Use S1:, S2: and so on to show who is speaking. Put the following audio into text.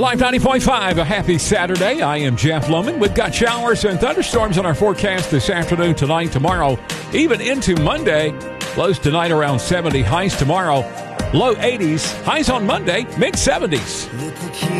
S1: Live 90.5, a happy Saturday. I am Jeff Loman. We've got showers and thunderstorms on our forecast this afternoon, tonight, tomorrow, even into Monday. Lows tonight around 70, highs tomorrow, low 80s, highs on Monday, mid 70s.